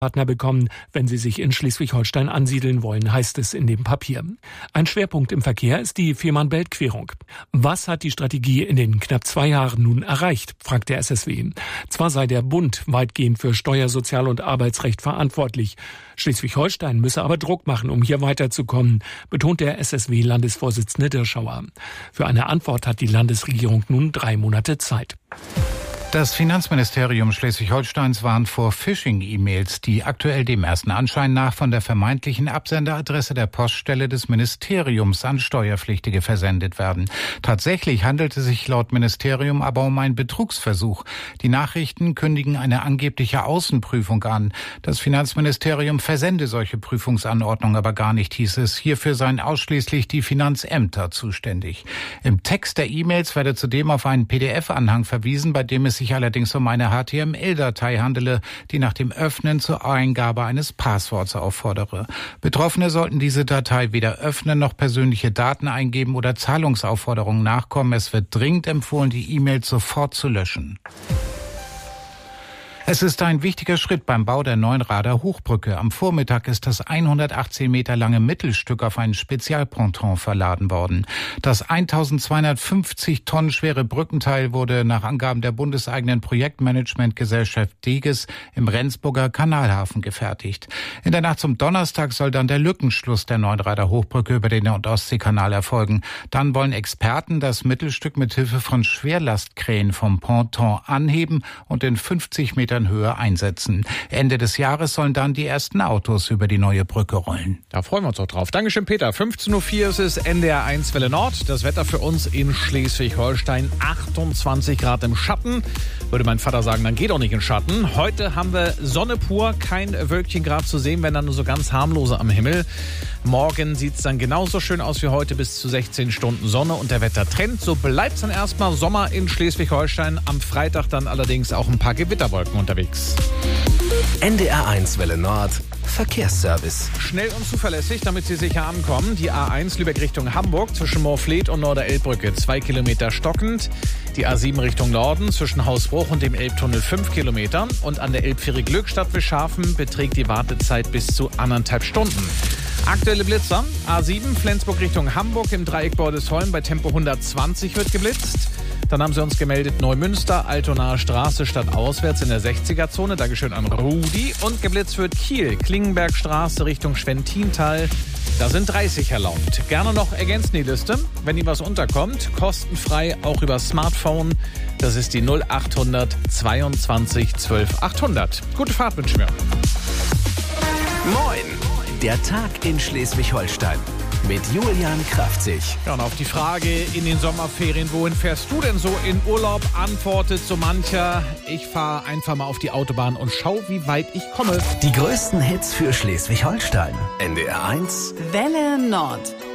Partner bekommen, wenn sie sich in Schleswig-Holstein ansiedeln wollen, heißt es in dem Papier. Ein Schwerpunkt im Verkehr ist die Fehmarn-Belt-Querung. Was hat die Strategie in den knapp 2 Jahren nun erreicht, fragt der SSW. Zwar sei der Bund weitgehend für Steuer-, Sozial- und Arbeitsrecht verantwortlich. Schleswig-Holstein müsse aber Druck machen, um hier weiterzukommen, betont der SSW-Landesvorsitzende Dirschauer. Für eine Antwort hat die Landesregierung nun 3 Monate Zeit. Das Finanzministerium Schleswig-Holsteins warnt vor Phishing-E-Mails, die aktuell dem ersten Anschein nach von der vermeintlichen Absenderadresse der Poststelle des Ministeriums an Steuerpflichtige versendet werden. Tatsächlich handelt es sich laut Ministerium aber um einen Betrugsversuch. Die Nachrichten kündigen eine angebliche Außenprüfung an. Das Finanzministerium versende solche Prüfungsanordnungen aber gar nicht, hieß es. Hierfür seien ausschließlich die Finanzämter zuständig. Im Text der E-Mails werde zudem auf einen PDF-Anhang verwiesen, bei dem es sich allerdings um eine HTML-Datei handele, die nach dem Öffnen zur Eingabe eines Passworts auffordere. Betroffene sollten diese Datei weder öffnen noch persönliche Daten eingeben oder Zahlungsaufforderungen nachkommen. Es wird dringend empfohlen, die E-Mails sofort zu löschen. Es ist ein wichtiger Schritt beim Bau der Neunrader Hochbrücke. Am Vormittag ist das 118 Meter lange Mittelstück auf einen Spezialponton verladen worden. Das 1250 Tonnen schwere Brückenteil wurde nach Angaben der bundeseigenen Projektmanagementgesellschaft DEGES im Rendsburger Kanalhafen gefertigt. In der Nacht zum Donnerstag soll dann der Lückenschluss der Neunrader Hochbrücke über den Nord-Ostsee-Kanal erfolgen. Dann wollen Experten das Mittelstück mit Hilfe von Schwerlastkränen vom Ponton anheben und in 50 Metern Höhe einsetzen. Ende des Jahres sollen dann die ersten Autos über die neue Brücke rollen. Da freuen wir uns auch drauf. Dankeschön, Peter. 15.04 Uhr ist es NDR 1 Welle Nord. Das Wetter für uns in Schleswig-Holstein. 28 Grad im Schatten. Würde mein Vater sagen, dann geht doch nicht in Schatten. Heute haben wir Sonne pur. Kein Wölkchen gerade zu sehen, wenn dann nur so ganz harmlose am Himmel. Morgen sieht es dann genauso schön aus wie heute, bis zu 16 Stunden Sonne und der Wettertrend. So bleibt es dann erstmal Sommer in Schleswig-Holstein. Am Freitag dann allerdings auch ein paar Gewitterwolken unterwegs. NDR 1 Welle Nord. Verkehrsservice. Schnell und zuverlässig, damit Sie sicher ankommen. Die A1 Lübeck Richtung Hamburg zwischen Moorfleet und Norderelbbrücke 2 Kilometer stockend. Die A7 Richtung Norden zwischen Hausbruch und dem Elbtunnel 5 Kilometer. Und an der Elbfähre Glückstadt Wischhafen beträgt die Wartezeit bis zu 1,5 Stunden. Aktuelle Blitzer. A7 Flensburg Richtung Hamburg im Dreieck Bordesholm bei Tempo 120 wird geblitzt. Dann haben sie uns gemeldet Neumünster, Altonaer Straße stadtauswärts in der 60er-Zone. Dankeschön an Rudi. Und geblitzt wird Kiel, Klingenbergstraße Richtung Schwentintal. Da sind 30 erlaubt. Gerne noch ergänzen die Liste, wenn Ihnen was unterkommt. Kostenfrei, auch über Smartphone. Das ist die 0800 22 12 800. Gute Fahrt wünschen wir. Moin! Der Tag in Schleswig-Holstein. Mit Julian Kraftzig. Ja, und auf die Frage in den Sommerferien, wohin fährst du denn so in Urlaub, antwortet so mancher: Ich fahre einfach mal auf die Autobahn und schau, wie weit ich komme. Die größten Hits für Schleswig-Holstein. NDR 1 Welle Nord.